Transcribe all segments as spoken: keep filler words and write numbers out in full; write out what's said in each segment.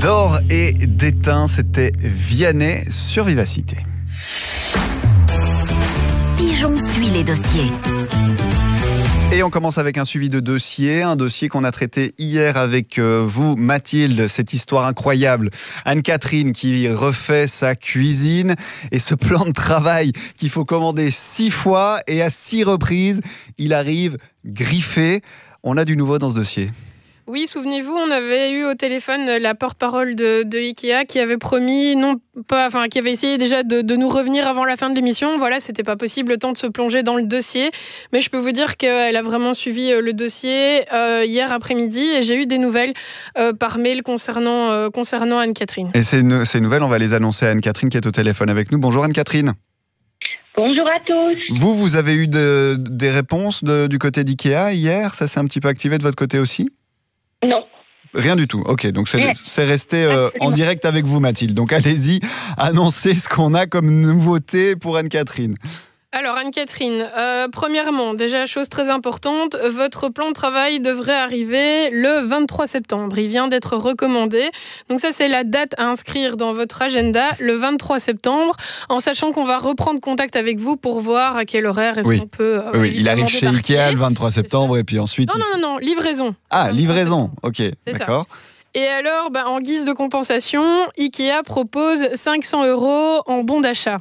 D'or et d'étain, c'était Vianney sur Vivacité. Pigeon suit les dossiers. Et on commence avec un suivi de dossier, un dossier qu'on a traité hier avec vous, Mathilde, cette histoire incroyable. Anne-Catherine qui refait sa cuisine et ce plan de travail qu'il faut commander six fois et à six reprises, il arrive griffé. On a du nouveau dans ce dossier. Oui, souvenez-vous, on avait eu au téléphone la porte-parole de, de Ikea qui avait promis, non pas, enfin, qui avait essayé déjà de, de nous revenir avant la fin de l'émission. Voilà, c'était pas possible, le temps de se plonger dans le dossier. Mais je peux vous dire qu'elle a vraiment suivi le dossier euh, hier après-midi et j'ai eu des nouvelles euh, par mail concernant, euh, concernant Anne-Catherine. Et ces, ces nouvelles, on va les annoncer à Anne-Catherine qui est au téléphone avec nous. Bonjour Anne-Catherine. Bonjour à tous. Vous, vous avez eu de, des réponses de, du côté d'Ikea hier? Ça s'est un petit peu activé de votre côté aussi? Non. Rien du tout. Ok, donc c'est, c'est resté euh, en direct avec vous, Mathilde. Donc allez-y, annoncez ce qu'on a comme nouveauté pour Anne-Catherine. Alors Anne-Catherine, euh, premièrement, déjà chose très importante, votre plan de travail devrait arriver le vingt-trois septembre. Il vient d'être recommandé. Donc ça, c'est la date à inscrire dans votre agenda, le vingt-trois septembre, en sachant qu'on va reprendre contact avec vous pour voir à quel horaire est-ce oui. qu'on peut... Euh, oui, il arrive chez Ikea le vingt-trois septembre et puis ensuite... Non, non, non, non, livraison. Ah, livraison, ok, c'est d'accord. Ça. Et alors, bah, en guise de compensation, Ikea propose cinq cents euros en bon d'achat.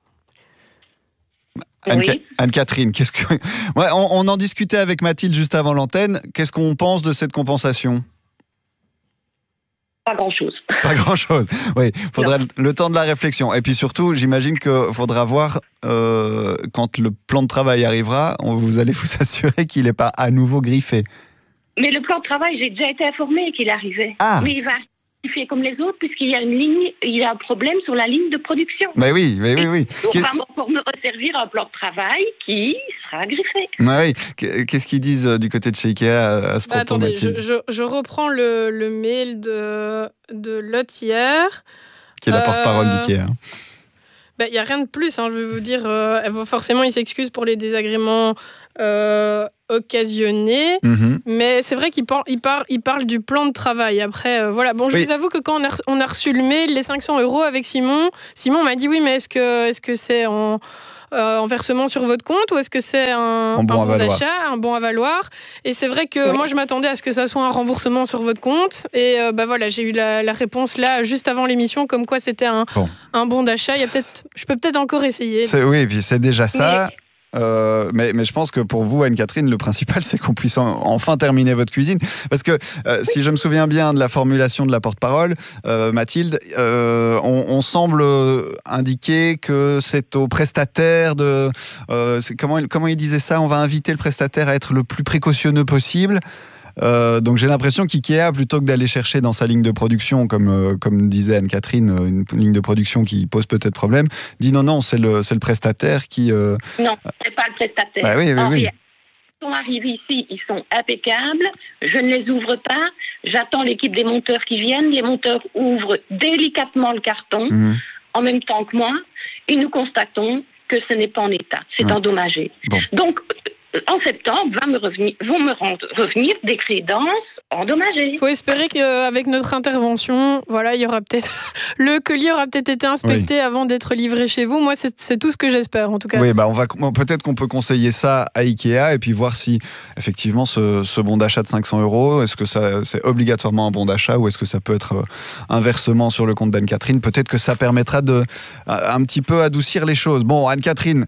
Anne- oui. Anne-Catherine, qu'est-ce que... ouais, on, on en discutait avec Mathilde juste avant l'antenne. Qu'est-ce qu'on pense de cette compensation? Pas grand-chose. Pas grand-chose. Oui, il faudra non. le temps de la réflexion. Et puis surtout, j'imagine qu'il faudra voir, euh, quand le plan de travail arrivera, on, vous allez vous assurer qu'il n'est pas à nouveau griffé. Mais le plan de travail, j'ai déjà été informée qu'il arrivait. Ah. Mais il va fait comme les autres, puisqu'il y a une ligne, il y a un problème sur la ligne de production. Mais oui, mais oui, oui. Donc, on va pour me resservir un plan de travail qui sera griffé. Mais oui. Qu'est-ce qu'ils disent du côté de chez Ikea à ce bah, propos, attendez, Mathilde? je, je, je reprends le, le mail de, de Lotte hier. Qui est la euh... porte-parole d'Ikea. Il n'y bah, a rien de plus, hein, je veux vous dire. Euh, forcément, il s'excuse pour les désagréments euh, occasionnés. Mm-hmm. Mais c'est vrai qu'il par, il par, il parle du plan de travail. Après, euh, voilà. Bon, je oui. vous avoue que quand on a, on a reçu le mail, les cinq cents euros avec Simon, Simon m'a dit oui, mais est-ce que, est-ce que c'est en... Euh, en versement sur votre compte ou est-ce que c'est un, un bon, bon d'achat, un bon à valoir? Et c'est vrai que oui. moi je m'attendais à ce que ça soit un remboursement sur votre compte et euh, bah voilà, j'ai eu la, la réponse là juste avant l'émission comme quoi c'était un bon, un bon d'achat. Il y a peut-être, je peux peut-être encore essayer. C'est, oui, et puis c'est déjà ça. Mais... Euh, mais, mais je pense que pour vous, Anne-Catherine, le principal, c'est qu'on puisse en, enfin terminer votre cuisine. Parce que, euh, oui. si je me souviens bien de la formulation de la porte-parole, euh, Mathilde, euh, on, on semble indiquer que c'est au prestataire de... Euh, c'est, comment, comment il disait ça? On va inviter le prestataire à être le plus précautionneux possible. Euh, donc j'ai l'impression qu'Ikea, plutôt que d'aller chercher dans sa ligne de production, comme, euh, comme disait Anne-Catherine, une ligne de production qui pose peut-être problème, dit non, non, c'est le, c'est le prestataire qui... Euh... Non, c'est pas le prestataire. Bah oui, oui, oui. Ils sont arrivés ici, ils sont impeccables, je ne les ouvre pas, j'attends l'équipe des monteurs qui viennent, les monteurs ouvrent délicatement le carton, mmh. en même temps que moi, et nous constatons que ce n'est pas en état, c'est ouais. endommagé. Bon. Donc... en septembre, va me revenir, vont me rendre, revenir des crédences endommagées. Il faut espérer qu'avec notre intervention, voilà, il y aura peut-être le colis aura peut-être été inspecté oui. avant d'être livré chez vous. Moi, c'est, c'est tout ce que j'espère, en tout cas. Oui, bah on va peut-être qu'on peut conseiller ça à Ikea et puis voir si effectivement ce, ce bon d'achat de cinq cents euros, est-ce que ça, c'est obligatoirement un bon d'achat ou est-ce que ça peut être un versement sur le compte d'Anne-Catherine? Peut-être que ça permettra de un petit peu adoucir les choses. Bon, Anne-Catherine.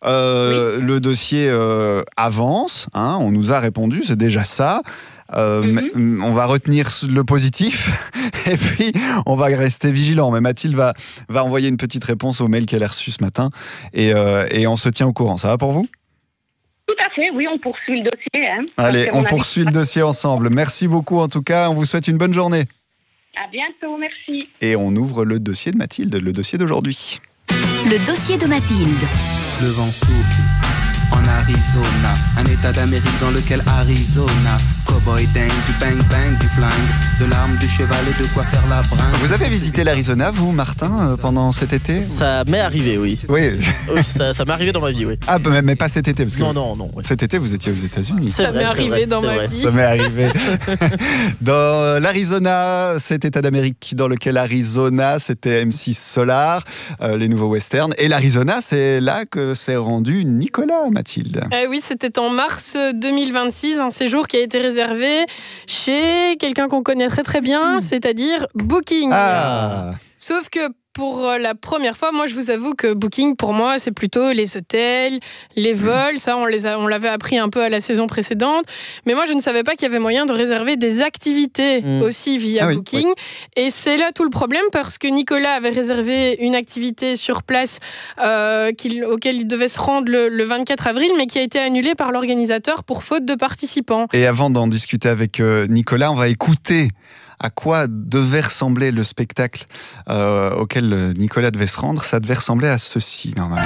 Euh, oui. Le dossier euh, avance, hein, on nous a répondu, c'est déjà ça. Euh, mm-hmm. On va retenir le positif et puis on va rester vigilant. Mais Mathilde va, va envoyer une petite réponse au mail qu'elle a reçu ce matin et, euh, et on se tient au courant. Ça va pour vous? Tout à fait, oui, on poursuit le dossier. Hein, Allez, on poursuit le dossier ensemble. Merci beaucoup en tout cas, on vous souhaite une bonne journée. À bientôt, merci. Et on ouvre le dossier de Mathilde, le dossier d'aujourd'hui. Le dossier de Mathilde. Le vent souffle, en Arizona. Un état d'Amérique dans lequel Arizona. Cowboy dingue, du bang bang, du flingue, de l'arme, du cheval et de quoi faire la bringue. Vous avez visité l'Arizona, vous, Martin, euh, pendant cet été? Ça m'est arrivé, oui. Oui. Oui, ça, ça m'est arrivé dans ma vie, oui. Ah, mais, mais pas cet été, parce que non, non, non. Oui. Cet été, vous étiez aux États-Unis. Ça m'est arrivé vrai, dans ma vrai. vie. Ça m'est arrivé. Dans l'Arizona, cet état d'Amérique dans lequel Arizona, c'était M six Solar, euh, les nouveaux westerns. Et l'Arizona, c'est là que s'est rendu Nicolas, Mathilde. Eh oui, c'était en mars deux mille vingt-six, un séjour qui a été réservé chez quelqu'un qu'on connaît très très bien, c'est-à-dire Booking. Ah. Sauf que pour la première fois, moi je vous avoue que Booking pour moi c'est plutôt les hôtels, les vols, ça on, les a, on l'avait appris un peu à la saison précédente, mais moi je ne savais pas qu'il y avait moyen de réserver des activités mmh. aussi via ah oui, Booking, oui. Et c'est là tout le problème parce que Nicolas avait réservé une activité sur place euh, qu'il, auquel il devait se rendre le, le vingt-quatre avril, mais qui a été annulée par l'organisateur pour faute de participants. Et avant d'en discuter avec euh, Nicolas, on va écouter à quoi devait ressembler le spectacle euh, auquel Nicolas devait se rendre. Ça devait ressembler à ceci, normalement.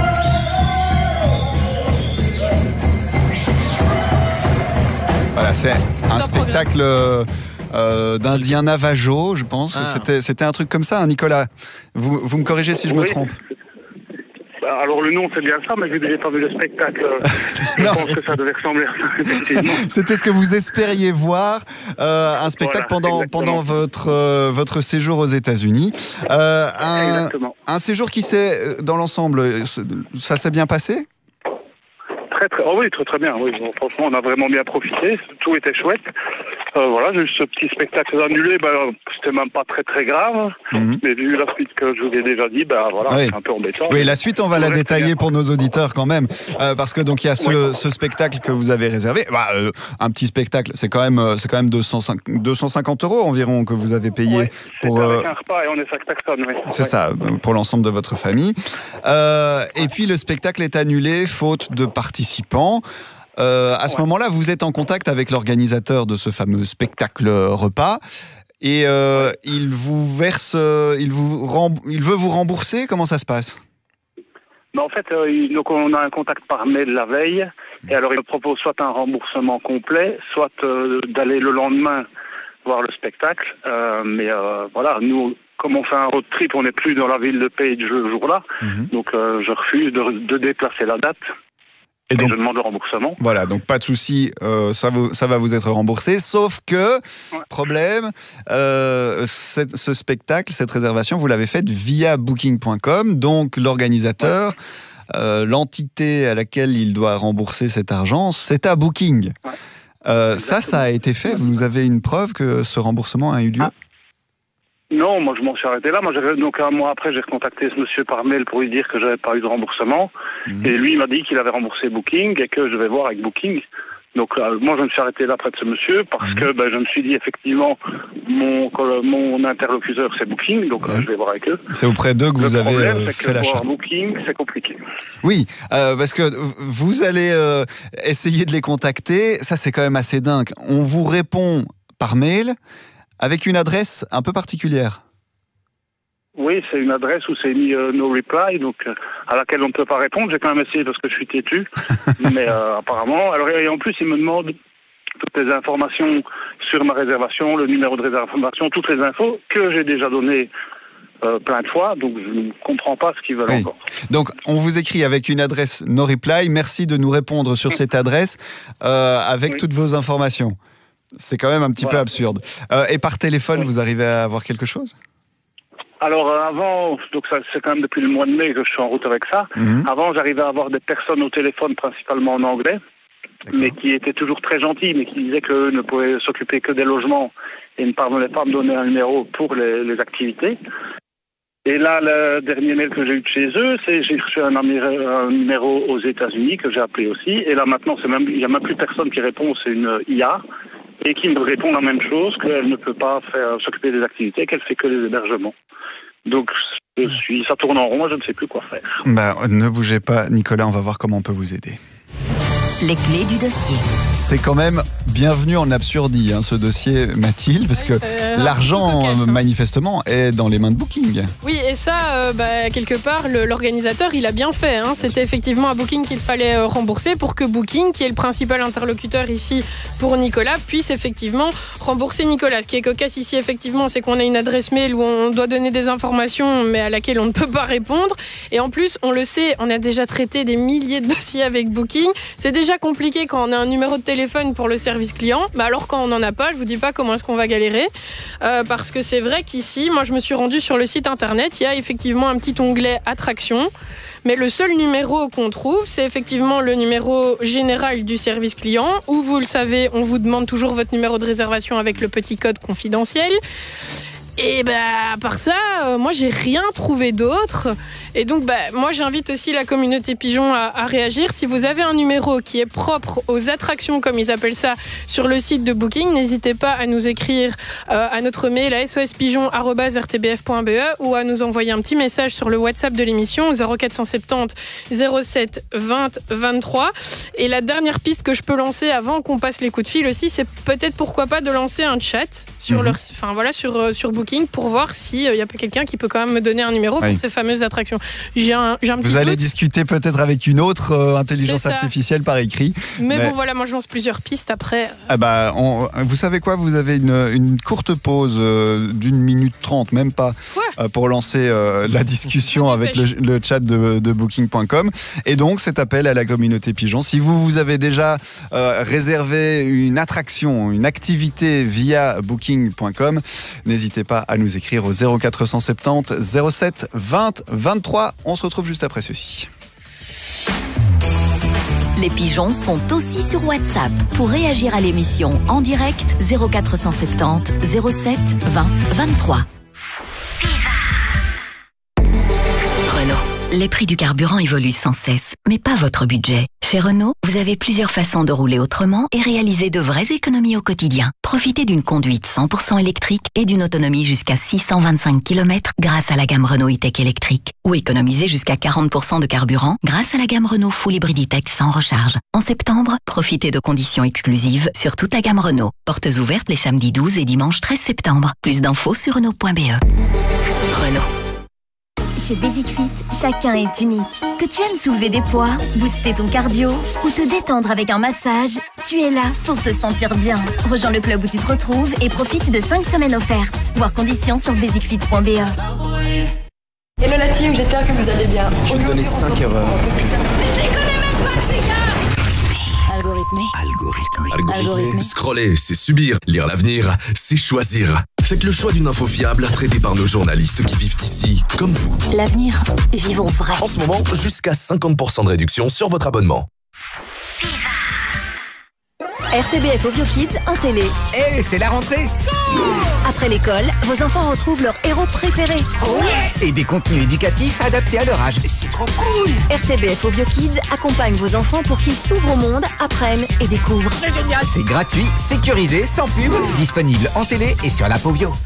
Voilà, c'est un spectacle euh, d'Indien Navajo, je pense. Ah. C'était, c'était un truc comme ça, hein, Nicolas. Vous, vous me corrigez si je oui. me trompe. Alors le nom c'est bien ça, mais vu que j'ai pas vu le spectacle, je pense que ça devait ressembler à ça, effectivement. C'était ce que vous espériez voir, euh, un spectacle voilà, pendant, pendant votre, euh, votre séjour aux États-Unis. Euh, un, un séjour qui s'est, dans l'ensemble, ça s'est bien passé ? Très, très, oh oui, très très bien. Oui. Bon, franchement, on a vraiment bien profité. Tout était chouette. Euh, voilà, juste ce petit spectacle annulé, bah, c'était même pas très très grave. Mm-hmm. Mais vu la suite que je vous ai déjà dit, bah voilà, oui. C'est un peu embêtant. Oui, la suite, on va la détailler pour nos auditeurs quand même, euh, parce que donc il y a ce, oui. ce spectacle que vous avez réservé. Bah, euh, un petit spectacle, c'est quand même, c'est quand même deux cent cinquante euros environ que vous avez payé oui, pour. Avec euh, un repas et on est cinq personnes. Oui. C'est oui. ça, pour l'ensemble de votre famille. Euh, et puis le spectacle est annulé faute de participants. Euh, à ce ouais. moment-là, vous êtes en contact avec l'organisateur de ce fameux spectacle repas et euh, ouais. il vous verse, euh, il, vous rem- il veut vous rembourser. Comment ça se passe ? Ben en fait, euh, il, donc on a un contact par mail la veille et alors il me propose soit un remboursement complet, soit euh, d'aller le lendemain voir le spectacle. Euh, mais euh, voilà, nous, comme on fait un road trip, on n'est plus dans la ville de Page le jour-là, mm-hmm. donc euh, je refuse de, de déplacer la date. Et donc, et je demande le remboursement. Voilà, donc pas de souci, euh, ça, vous, ça va vous être remboursé. Sauf que, ouais. problème, euh, cette, ce spectacle, cette réservation, vous l'avez faite via booking point com. Donc l'organisateur, ouais. euh, l'entité à laquelle il doit rembourser cet argent, c'est à Booking. Ouais. Euh, ça, ça a été fait. Vous avez une preuve que ce remboursement a eu lieu ? Ah. Non, moi je m'en suis arrêté là. Moi, donc un mois après, j'ai recontacté ce monsieur par mail pour lui dire que j'avais pas eu de remboursement. Mmh. Et lui, il m'a dit qu'il avait remboursé Booking et que je vais voir avec Booking. Donc euh, moi, je me suis arrêté là près de ce monsieur parce mmh. que ben, je me suis dit effectivement, mon, mon interlocuteur c'est Booking, donc mmh. euh, je vais voir avec eux. C'est auprès d'eux que Le vous avez problème, euh, c'est fait que l'achat. Pour Booking, c'est compliqué. Oui, euh, parce que vous allez euh, essayer de les contacter. Ça, c'est quand même assez dingue. On vous répond par mail avec une adresse un peu particulière. Oui, c'est une adresse où c'est mis euh, no reply, donc euh, à laquelle on ne peut pas répondre. J'ai quand même essayé parce que je suis têtu, mais euh, apparemment. Alors et en plus, il me demande toutes les informations sur ma réservation, le numéro de réservation, toutes les infos que j'ai déjà données euh, plein de fois. Donc je ne comprends pas ce qu'ils veulent oui. encore. Donc on vous écrit avec une adresse no reply. Merci de nous répondre sur cette adresse euh, avec oui. toutes vos informations. C'est quand même un petit voilà. peu absurde. Euh, et par téléphone, oui. vous arrivez à avoir quelque chose ? Alors euh, avant, donc ça, c'est quand même depuis le mois de mai que je suis en route avec ça. Mmh. Avant, j'arrivais à avoir des personnes au téléphone, principalement en anglais, D'accord. mais qui étaient toujours très gentils, mais qui disaient qu'eux ne pouvaient s'occuper que des logements et ne parvenaient pas à me donner un numéro pour les, les activités. Et là, le dernier mail que j'ai eu de chez eux, c'est j'ai reçu un, un numéro aux États-Unis que j'ai appelé aussi. Et là maintenant, c'est même il n'y a même plus personne qui répond, c'est une I A. Et qui me répond la même chose, qu'elle ne peut pas faire, s'occuper des activités, qu'elle fait que les hébergements. Donc, je suis, ça tourne en rond, je ne sais plus quoi faire. Bah, ne bougez pas, Nicolas, on va voir comment on peut vous aider. Les clés du dossier. C'est quand même bienvenu en absurdie, hein, ce dossier, Mathilde, parce oui, que euh, l'argent, cocasse, hein. manifestement, est dans les mains de Booking. Oui, et ça, euh, bah, quelque part, le, l'organisateur, il a bien fait. Hein. C'était effectivement à Booking qu'il fallait euh, rembourser pour que Booking, qui est le principal interlocuteur ici pour Nicolas, puisse effectivement rembourser Nicolas. Ce qui est cocasse ici, effectivement, c'est qu'on a une adresse mail où on doit donner des informations, mais à laquelle on ne peut pas répondre. Et en plus, on le sait, on a déjà traité des milliers de dossiers avec Booking. C'est déjà compliqué quand on a un numéro de téléphone pour le service client. Bah alors quand on n'en a pas, je vous dis pas comment est-ce qu'on va galérer. Euh, parce que c'est vrai qu'ici, moi je me suis rendue sur le site internet, il y a effectivement un petit onglet attraction. Mais le seul numéro qu'on trouve, c'est effectivement le numéro général du service client, où vous le savez, on vous demande toujours votre numéro de réservation avec le petit code confidentiel. Et bah, à part ça, euh, moi j'ai rien trouvé d'autre. Et donc bah, moi j'invite aussi la communauté pigeon à, à réagir. Si vous avez un numéro qui est propre aux attractions, comme ils appellent ça, sur le site de Booking, n'hésitez pas à nous écrire euh, à notre mail à s o s pigeon arobase r t b f point b e ou à nous envoyer un petit message sur le WhatsApp de l'émission zéro quatre cent soixante-dix zéro sept vingt vingt-trois. Et la dernière piste que je peux lancer avant qu'on passe les coups de fil aussi, c'est peut-être pourquoi pas de lancer un chat sur, mmh. leur, enfin, voilà, sur, euh, sur Booking pour voir s'il n'y euh, a pas quelqu'un qui peut quand même me donner un numéro oui. pour ces fameuses attractions. J'ai un, j'ai un petit Vous allez doute. discuter peut-être avec une autre euh, intelligence artificielle par écrit. Mais, mais bon voilà, moi je lance plusieurs pistes après. Ah bah, on, vous savez quoi, vous avez une, une courte pause euh, d'une minute trente, même pas, euh, pour lancer euh, la discussion avec le, le chat de, de booking point com. Et donc cet appel à la communauté pigeon, si vous, vous avez déjà euh, réservé une attraction, une activité via booking point com, n'hésitez pas à nous écrire au zéro quatre cent soixante-dix zéro sept vingt vingt-trois. On se retrouve juste après ceci. Les pigeons sont aussi sur WhatsApp. Pour réagir à l'émission en direct, zéro quatre cent soixante-dix zéro sept vingt vingt-trois. Renault. Les prix du carburant évoluent sans cesse, mais pas votre budget. Chez Renault, vous avez plusieurs façons de rouler autrement et réaliser de vraies économies au quotidien. Profitez d'une conduite cent pour cent électrique et d'une autonomie jusqu'à six cent vingt-cinq kilomètres grâce à la gamme Renault E-Tech électrique. Ou économisez jusqu'à quarante pour cent de carburant grâce à la gamme Renault Full Hybrid E-Tech sans recharge. En septembre, profitez de conditions exclusives sur toute la gamme Renault. Portes ouvertes les samedis douze et dimanche treize septembre. Plus d'infos sur Renault point b e. Renault. Chez Basic Fit, chacun est unique. Que tu aimes soulever des poids, booster ton cardio ou te détendre avec un massage, tu es là pour te sentir bien. Rejoins le club où tu te retrouves et profite de cinq semaines offertes. Voir conditions sur basic fit point b e. Hello la team, j'espère que vous allez bien. Je vais te donner cinq erreurs. Algorithmé. Algorithmé. Algorithmé. Scroller, c'est subir. Lire l'avenir, c'est choisir. Faites le choix d'une info fiable, traitée par nos journalistes qui vivent ici, comme vous. L'avenir, vivons vrai. En ce moment, jusqu'à cinquante pour cent de réduction sur votre abonnement. R T B F Ovio Kids en télé. Eh, hey, c'est la rentrée. Après l'école, vos enfants retrouvent leur héros préféré. Ouais. Et des contenus éducatifs adaptés à leur âge. C'est trop cool. R T B F Ovio Kids accompagne vos enfants pour qu'ils s'ouvrent au monde, apprennent et découvrent. C'est génial. C'est gratuit, sécurisé, sans pub, disponible en télé et sur l'app Ovio.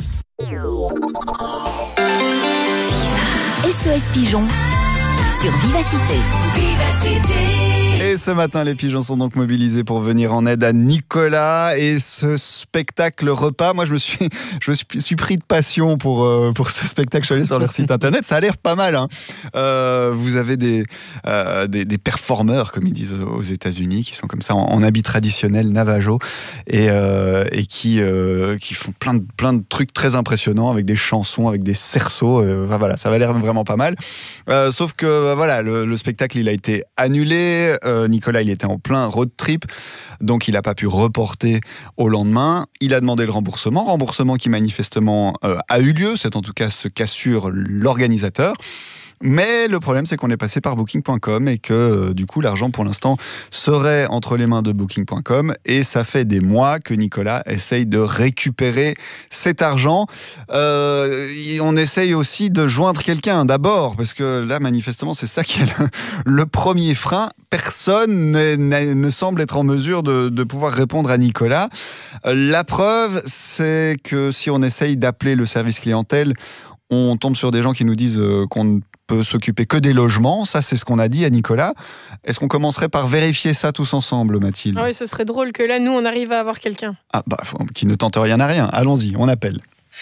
S O S Pigeon sur Vivacité. Vivacité. Et ce matin, les pigeons sont donc mobilisés pour venir en aide à Nicolas. Et ce spectacle repas, moi je me suis, je me suis pris de passion pour, euh, pour ce spectacle. Je suis allé sur leur site internet, ça a l'air pas mal. Hein. Euh, vous avez des, euh, des, des performeurs, comme ils disent aux États-Unis, qui sont comme ça en, en habit traditionnel navajo et, euh, et qui, euh, qui font plein de, plein de trucs très impressionnants avec des chansons, avec des cerceaux. Euh, enfin, voilà, ça va l'air vraiment pas mal. Euh, sauf que voilà, le, le spectacle il a été annulé. Euh, Nicolas, il était en plein road trip, donc il n'a pas pu reporter au lendemain. Il a demandé le remboursement, remboursement qui manifestement euh, a eu lieu, c'est en tout cas ce qu'assure l'organisateur. Mais le problème, c'est qu'on est passé par booking point com et que euh, du coup, l'argent pour l'instant serait entre les mains de booking point com et ça fait des mois que Nicolas essaye de récupérer cet argent. Euh, on essaye aussi de joindre quelqu'un d'abord parce que là, manifestement, c'est ça qui est le, le premier frein. Personne ne, ne semble être en mesure de, de pouvoir répondre à Nicolas. La preuve, c'est que si on essaye d'appeler le service clientèle, on tombe sur des gens qui nous disent qu'on ne peut s'occuper que des logements. Ça, c'est ce qu'on a dit à Nicolas. Est-ce qu'on commencerait par vérifier ça tous ensemble, Mathilde ? Ah oui, ce serait drôle que là, nous, on arrive à avoir quelqu'un. Ah bah, qui ne tente rien à rien. Allons-y, on appelle.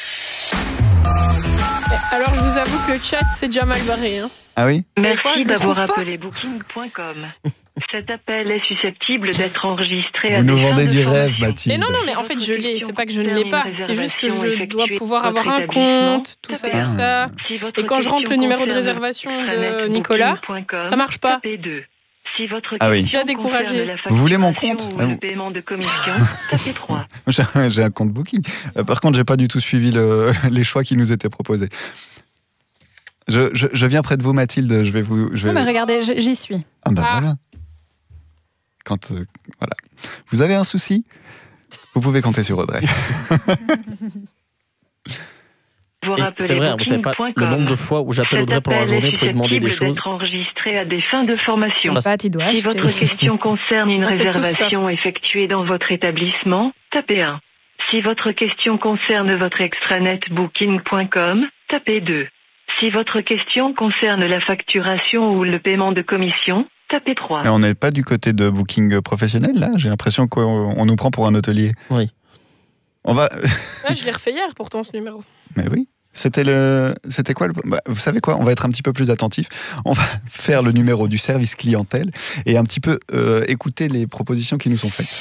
Alors, je vous avoue que le chat, c'est déjà mal barré. Hein. Ah oui ? Merci d'avoir appelé booking point com. Cet appel est susceptible d'être enregistré. Vous à nous des vendez fins du de rêve, formation. Mathilde. Et non, non, mais en fait, je l'ai. C'est pas que je ne l'ai pas. C'est juste que je dois pouvoir avoir un compte, tout ça, tout ça. Et quand je rentre le numéro de réservation de Nicolas, ça marche pas. Si votre ah oui. Déjà découragé. Vous voulez mon compte ? Le paiement de commission, tapez trois. J'ai, j'ai un compte Booking. Par contre, j'ai pas du tout suivi le, les choix qui nous étaient proposés. Je, je, je viens près de vous, Mathilde. Je vais vous. Je vais... Non, mais regardez, j'y suis. Ah bah ah. voilà. Quand euh, voilà, vous avez un souci, vous pouvez compter sur Audrey. C'est vrai, vous savez pas le nombre de fois où j'appelle Audrey pendant la journée pour lui demander des choses. Enregistré à des fins de formation. Pas, tu dois si acheter. votre question concerne une réservation effectuée dans votre établissement, tapez un. Si votre question concerne votre extranet booking point com, tapez deux. Si votre question concerne la facturation ou le paiement de commission, tapez trois. Mais on n'est pas du côté de Booking professionnel, là ? J'ai l'impression qu'on on nous prend pour un hôtelier. Oui. On va... Ouais, je l'ai refait hier, pourtant, ce numéro. Mais oui. C'était le... C'était quoi le... bah, vous savez quoi ? On va être un petit peu plus attentif. On va faire le numéro du service clientèle et un petit peu euh, écouter les propositions qui nous sont faites.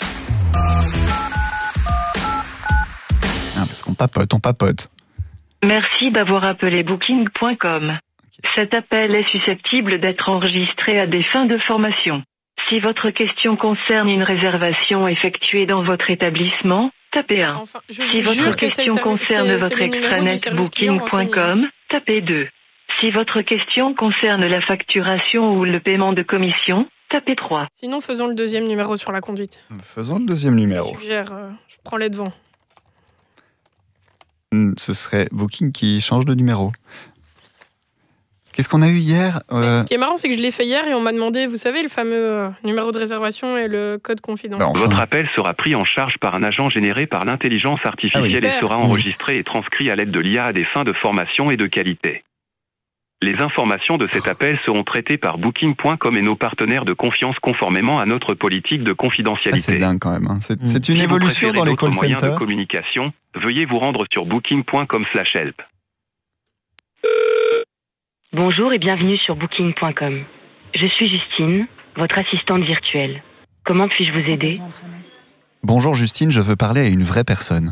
Ah, parce qu'on papote, on papote. Merci d'avoir appelé booking point com. Cet appel est susceptible d'être enregistré à des fins de formation. Si votre question concerne une réservation effectuée dans votre établissement, tapez un. Enfin, si votre question concerne votre extranet booking point com, tapez deux. Si votre question concerne la facturation ou le paiement de commission, tapez trois. Sinon, faisons le deuxième numéro sur la conduite. Faisons le deuxième numéro. Je suggère, euh, je prends les devants. Ce serait Booking qui change de numéro. Qu'est-ce qu'on a eu hier euh... Ce qui est marrant, c'est que je l'ai fait hier et on m'a demandé, vous savez, le fameux euh, numéro de réservation et le code confidentiel. Ben, enfin... Votre appel sera pris en charge par un agent généré par l'intelligence artificielle ah oui. et sera enregistré et transcrit à l'aide de l'I A à des fins de formation et de qualité. Les informations de cet appel seront traitées par booking point com et nos partenaires de confiance conformément à notre politique de confidentialité. Ah, c'est dingue quand même. Hein. C'est, c'est une si évolution dans les call centers. Moyens de communication, veuillez vous rendre sur booking point com slash help. Bonjour et bienvenue sur booking point com. Je suis Justine, votre assistante virtuelle. Comment puis-je vous aider ? Bonjour Justine, je veux parler à une vraie personne.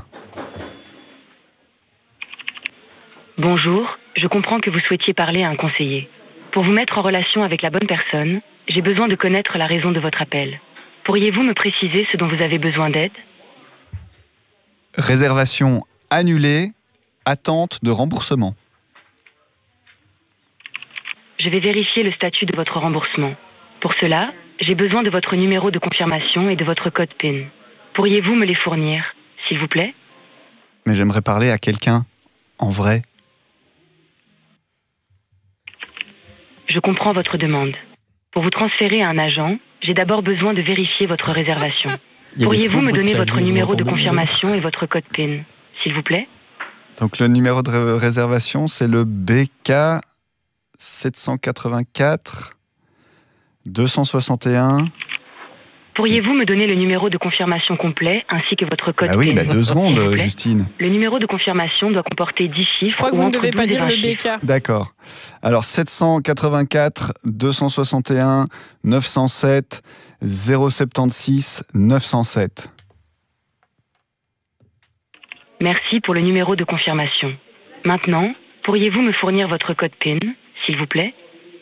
Bonjour, je comprends que vous souhaitiez parler à un conseiller. Pour vous mettre en relation avec la bonne personne, j'ai besoin de connaître la raison de votre appel. Pourriez-vous me préciser ce dont vous avez besoin d'aide ? Réservation annulée, attente de remboursement. Je vais vérifier le statut de votre remboursement. Pour cela, j'ai besoin de votre numéro de confirmation et de votre code P I N. Pourriez-vous me les fournir, s'il vous plaît ? Mais j'aimerais parler à quelqu'un en vrai. Je comprends votre demande. Pour vous transférer à un agent, j'ai d'abord besoin de vérifier votre réservation. Pourriez-vous me donner votre numéro de confirmation et votre code P I N, s'il vous plaît ? Donc le numéro de ré- réservation, c'est le B K sept cent quatre-vingt-quatre deux cent soixante et un. Pourriez-vous me donner le numéro de confirmation complet ainsi que votre code Ah oui, P I N, bah deux secondes, Justine. Le numéro de confirmation doit comporter dix chiffres. Je crois que vous ne devez pas dire le B K. D'accord. Alors sept cent quatre-vingt-quatre deux cent soixante et un neuf cent sept zéro soixante-seize neuf cent sept. Merci pour le numéro de confirmation. Maintenant, pourriez-vous me fournir votre code P I N, s'il vous plaît ?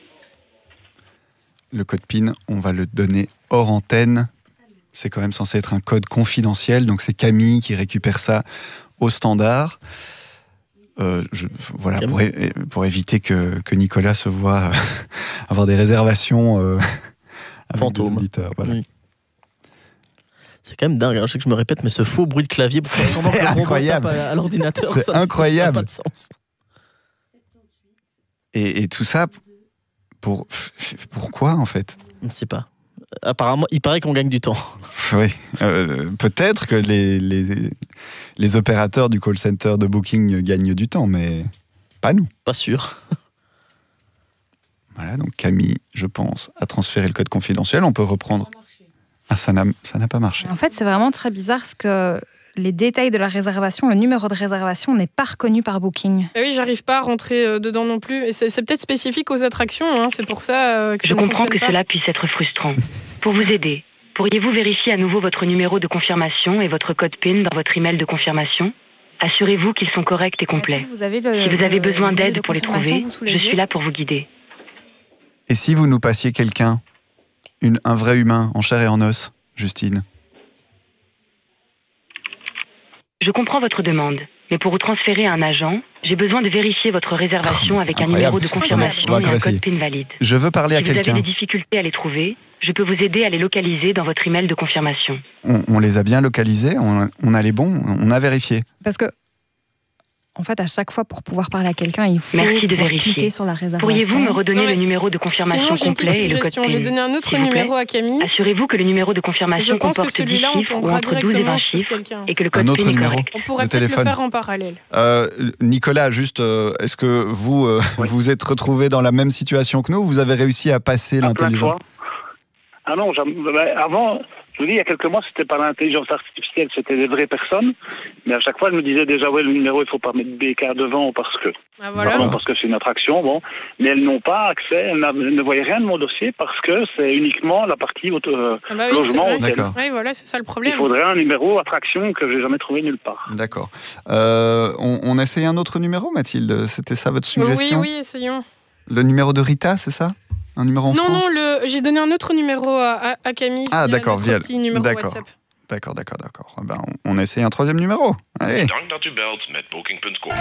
Le code P I N, on va le donner hors antenne. C'est quand même censé être un code confidentiel, donc c'est Camille qui récupère ça au standard. Euh, je, voilà, pour, é- pour éviter que, que Nicolas se voit avoir des réservations euh, avec Fantôme. des auditeurs. Voilà. Oui. C'est quand même dingue, hein. Je sais que je me répète, mais ce faux bruit de clavier pour faire semblant que le robot incroyable. tape à, à l'ordinateur, C'est ça incroyable. n'a pas de sens. Et, et tout ça, pour, pourquoi en fait ? Je ne sais pas. Apparemment, il paraît qu'on gagne du temps. Oui, euh, peut-être que les, les, les opérateurs du call center de Booking gagnent du temps, mais pas nous. Pas sûr. Voilà, donc Camille, je pense, a transféré le code confidentiel. On peut reprendre. Ah, ça n'a, ça n'a pas marché. En fait, c'est vraiment très bizarre parce que les détails de la réservation, le numéro de réservation n'est pas reconnu par Booking. Et oui, j'arrive pas à rentrer dedans non plus. Et c'est, c'est peut-être spécifique aux attractions, hein. C'est pour ça que ça Je ne comprends que pas. cela puisse être frustrant. Pour vous aider, pourriez-vous vérifier à nouveau votre numéro de confirmation et votre code P I N dans votre email de confirmation ? Assurez-vous qu'ils sont corrects et complets. Si vous avez, le, si vous avez le, besoin le d'aide de pour les trouver, je yeux. suis là pour vous guider. Et si vous nous passiez quelqu'un, une, un vrai humain, en chair et en os, Justine ? Je comprends votre demande, mais pour vous transférer à un agent, j'ai besoin de vérifier votre réservation oh, avec un numéro de confirmation et un code P I N valide. Je veux parler si à quelqu'un. Si vous avez des difficultés à les trouver, je peux vous aider à les localiser dans votre email de confirmation. On, on les a bien localisés, on, on a les bons, on a vérifié. Parce que, en fait, à chaque fois, pour pouvoir parler à quelqu'un, il faut Merci de vérifier. cliquer sur la réservation. Pourriez-vous me redonner le numéro de confirmation Sinon, complet et le code P I N ? J'ai donné un autre numéro à Camille. Assurez-vous que le numéro de confirmation comporte dix chiffres ou entre douze et vingt chiffres et que le code un autre P I N est numéro correct. On pourrait de peut-être téléphone. le faire en parallèle. Euh, Nicolas, juste, euh, est-ce que vous euh, oui. vous êtes retrouvé dans la même situation que nous ou vous avez réussi à passer à l'intelligence ? Ah non, avant, je vous dis, il y a quelques mois, c'était pas l'intelligence artificielle, c'était des vraies personnes. Mais à chaque fois, je me disais déjà, ouais, le numéro, il faut pas mettre B K devant parce que, ah, voilà. bon, parce que c'est une attraction, bon. Mais elles n'ont pas accès, elles ne voyaient rien de mon dossier parce que c'est uniquement la partie auto, euh, ah bah oui, logement. D'accord. Oui, voilà, c'est ça le problème. Il faudrait un numéro attraction que j'ai jamais trouvé nulle part. D'accord. Euh, on, on essaye un autre numéro, Mathilde ? C'était ça votre suggestion ? Oui, oui, essayons. Le numéro de Rita, c'est ça ? Un numéro en non, France ? Non, non, j'ai donné un autre numéro à, à Camille. Ah, d'accord, via petit numéro d'accord. WhatsApp. D'accord, d'accord, d'accord. Ben, on, on essaye un troisième numéro. Allez. Dank dat u belt met booking punt com.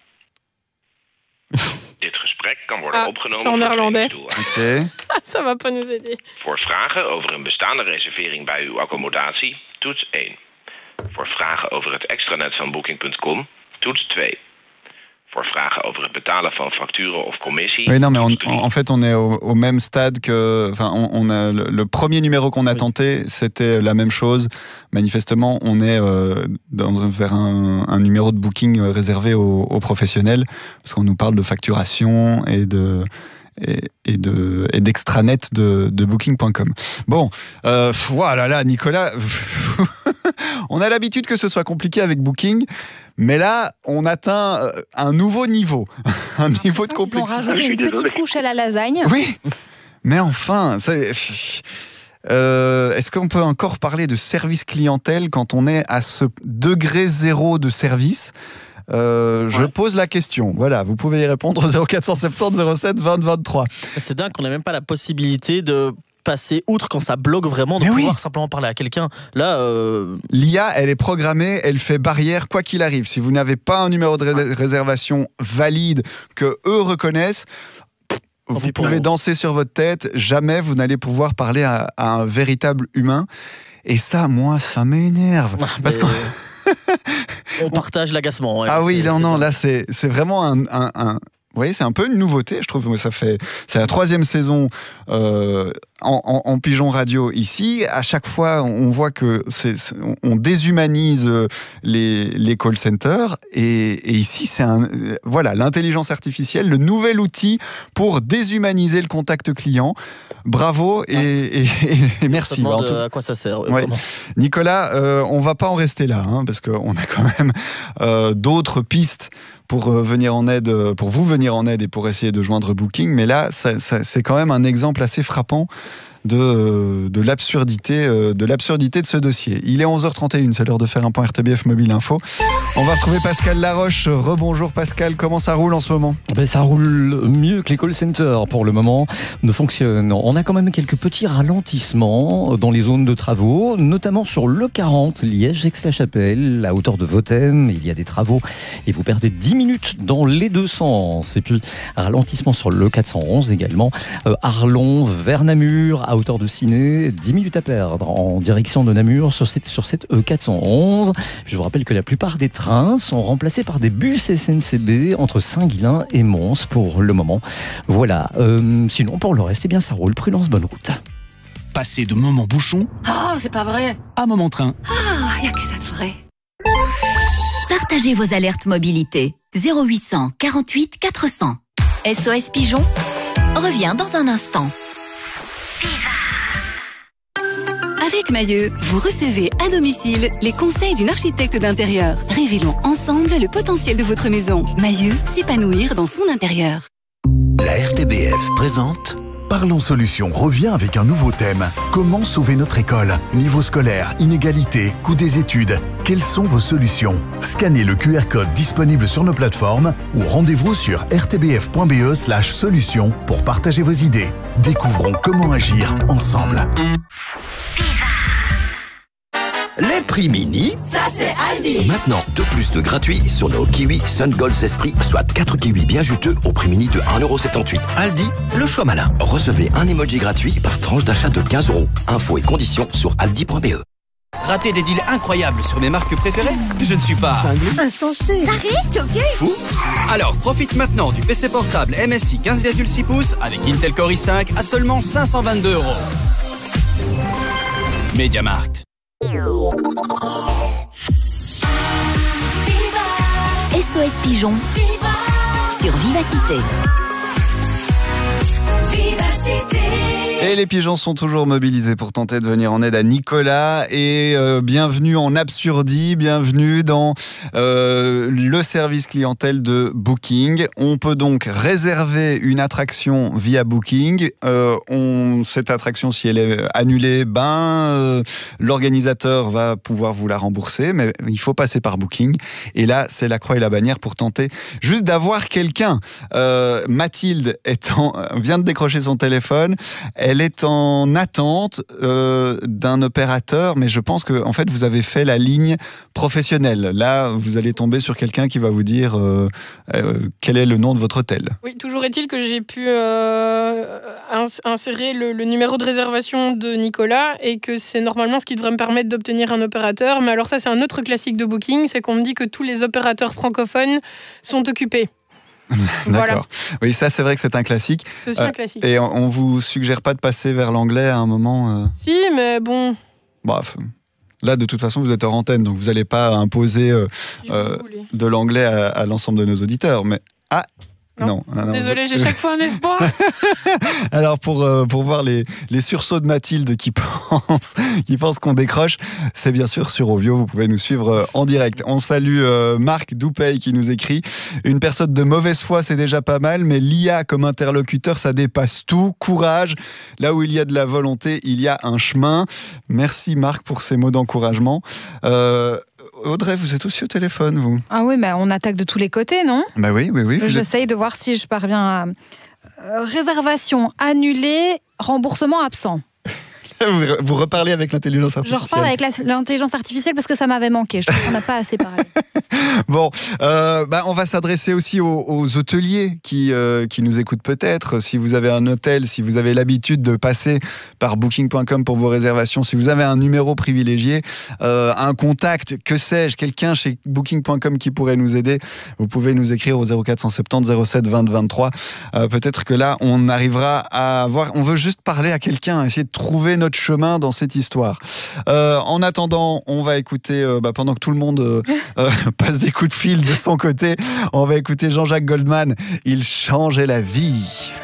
Dit gesprek kan worden ah, opgenomen c'est en néerlandais. Okay. Ça va pas nous aider. Voor vragen over een bestaande reservering bij uw accommodatie, toets één. Voor vragen over het extranet van booking punt com, toets twee. Pour vragen over het betalen van facturen of commissie. Oui, non, mais on, en fait, on est au, au même stade que. Enfin, on, on a le, le premier numéro qu'on a tenté, c'était la même chose. Manifestement, on est euh, dans, vers un, un numéro de booking réservé aux, aux professionnels, parce qu'on nous parle de facturation et de. Et, et, de, et d'extranet de, de booking point com. Bon, euh, voilà, là, Nicolas, on a l'habitude que ce soit compliqué avec Booking, mais là, on atteint un nouveau niveau, un niveau de complexité. Ils ont rajouté une petite couche à la lasagne. Oui, mais enfin, c'est... Euh, est-ce qu'on peut encore parler de service clientèle quand on est à ce degré zéro de service ? Euh, ouais. Je pose la question. Voilà, vous pouvez y répondre au zéro quatre cent soixante-dix zéro sept vingt vingt-trois. C'est dingue qu'on n'ait même pas la possibilité de passer outre quand ça bloque vraiment, de Mais pouvoir oui. simplement parler à quelqu'un. Là, euh... l'I A, elle est programmée, elle fait barrière quoi qu'il arrive. Si vous n'avez pas un numéro de ré- réservation valide que eux reconnaissent, vous pouvez danser sur votre tête. Jamais vous n'allez pouvoir parler à, à un véritable humain. Et ça, moi, ça m'énerve. Ah, parce que on partage l'agacement. Ouais, ah oui, non, c'est non, dingue. là, c'est, c'est vraiment un, un, un... Vous voyez, c'est un peu une nouveauté, je trouve. Ça fait, c'est la troisième saison euh, en, en, en Pigeon Radio ici. À chaque fois, on voit que c'est, c'est, on déshumanise les, les call centers. Et, et ici, c'est un, voilà, l'intelligence artificielle, le nouvel outil pour déshumaniser le contact client. Bravo et, et, et, et merci. Bah, tout... à quoi ça sert ouais. Nicolas, euh, on va pas en rester là, hein, parce qu'on a quand même euh, d'autres pistes pour venir en aide, pour vous venir en aide et pour essayer de joindre Booking. Mais là, ça, ça, c'est quand même un exemple assez frappant de, de, l'absurdité, de l'absurdité de ce dossier. Il est onze heures trente et une, c'est l'heure de faire un point R T B F Mobile Info. On va retrouver Pascal Laroche. Rebonjour Pascal, comment ça roule en ce moment ? Ben, ça roule mieux que les call centers pour le moment ne fonctionnent. On a quand même quelques petits ralentissements dans les zones de travaux, notamment sur l'E quarante, Liège-Aix-la-Chapelle, à hauteur de Vothem. Il y a des travaux et vous perdez dix minutes dans les deux sens. Et puis, ralentissement sur l'E quatre cent onze également, euh, Arlon vers Namur, à hauteur de Ciné, dix minutes à perdre en direction de Namur sur cette, sur cette E quatre cent onze. Je vous rappelle que la plupart des trains sont remplacés par des bus S N C B entre Saint-Guilain et Mons pour le moment. Voilà. Euh, sinon, pour le reste, eh bien, ça roule. Prudence, bonne route. Passer de moment bouchon Oh, c'est pas vrai. à moment train. Ah, y a que ça de vrai. Partagez vos alertes mobilité. zéro huit cent quarante-huit quatre cents. S O S Pigeon, revient dans un instant. Avec Mailleux, vous recevez à domicile les conseils d'une architecte d'intérieur. Révélons ensemble le potentiel de votre maison. Mailleux, s'épanouir dans son intérieur. La R T B F présente Parlons Solutions revient avec un nouveau thème. Comment sauver notre école? Niveau scolaire, inégalité, coût des études. Quelles sont vos solutions? Scannez le Q R code disponible sur nos plateformes ou rendez-vous sur r t b f point b e slash solutions pour partager vos idées. Découvrons comment agir ensemble. Les prix mini, ça c'est Aldi. Maintenant, deux plus de gratuits sur nos kiwis Sun Gold Esprit, soit quatre kiwis bien juteux au prix mini de un euro soixante-dix-huit. Aldi, le choix malin. Recevez un emoji gratuit par tranche d'achat de quinze euros. Infos et conditions sur aldi point b e. Rater des deals incroyables sur mes marques préférées? Je ne suis pas cinglé, insensé, taré, choqué, fou. Alors profite maintenant du P C portable M S I quinze virgule six pouces avec Intel Core i cinq à seulement cinq cent vingt-deux euros. MediaMarkt. S O S Pigeon sur Vivacité. Vivacité. Et les pigeons sont toujours mobilisés pour tenter de venir en aide à Nicolas. Et euh, bienvenue en Absurdie, bienvenue dans euh, le service clientèle de Booking. On peut donc réserver une attraction via Booking. Euh, on, cette attraction, si elle est annulée, ben, euh, l'organisateur va pouvoir vous la rembourser, mais il faut passer par Booking. Et là, c'est la croix et la bannière pour tenter juste d'avoir quelqu'un. Euh, Mathilde est en, vient de décrocher son téléphone. Elle est en attente euh, d'un opérateur, mais je pense que en fait vous avez fait la ligne professionnelle. Là, vous allez tomber sur quelqu'un qui va vous dire euh, euh, quel est le nom de votre hôtel. Oui, toujours est-il que j'ai pu euh, insérer le, le numéro de réservation de Nicolas et que c'est normalement ce qui devrait me permettre d'obtenir un opérateur. Mais alors ça, c'est un autre classique de Booking, c'est qu'on me dit que tous les opérateurs francophones sont occupés. D'accord. Voilà. Oui, ça c'est vrai que c'est un classique. C'est aussi euh, un classique. Et on, on vous suggère pas de passer vers l'anglais à un moment euh... Si, mais bon. Bref. Là, de toute façon, vous êtes hors antenne, donc vous n'allez pas imposer euh, euh, de l'anglais à, à l'ensemble de nos auditeurs. Mais ah. Non. non, non Désolée, non. j'ai chaque fois un espoir. Alors, pour, euh, pour voir les, les sursauts de Mathilde qui pense, qui pense qu'on décroche, c'est bien sûr sur Ovio. Vous pouvez nous suivre euh, en direct. On salue euh, Marc Doupey qui nous écrit « Une personne de mauvaise foi, c'est déjà pas mal, mais l'I A comme interlocuteur, ça dépasse tout. Courage. Là où il y a de la volonté, il y a un chemin. » Merci Marc pour ces mots d'encouragement. Euh, Audrey, vous êtes aussi au téléphone, vous? Ah oui, mais on attaque de tous les côtés, non? Bah oui, oui, oui. J'essaye êtes... de voir si je parviens à... Euh, réservation annulée, remboursement absent. Vous reparlez avec l'intelligence artificielle. Je reparle avec l'intelligence artificielle parce que ça m'avait manqué. Je trouve qu'on n'a pas assez parlé. Bon, euh, bah on va s'adresser aussi aux, aux hôteliers qui, euh, qui nous écoutent peut-être. Si vous avez un hôtel, si vous avez l'habitude de passer par booking point com pour vos réservations, si vous avez un numéro privilégié, euh, un contact, que sais-je, quelqu'un chez booking point com qui pourrait nous aider, vous pouvez nous écrire au zéro quatre cent soixante-dix zéro sept vingt vingt-trois. Euh, peut-être que là, on arrivera à voir... On veut juste parler à quelqu'un, essayer de trouver notre chemin dans cette histoire. Euh, en attendant, on va écouter, euh, bah, pendant que tout le monde euh, euh, passe des coups de fil de son côté, on va écouter Jean-Jacques Goldman. Il changeait la vie.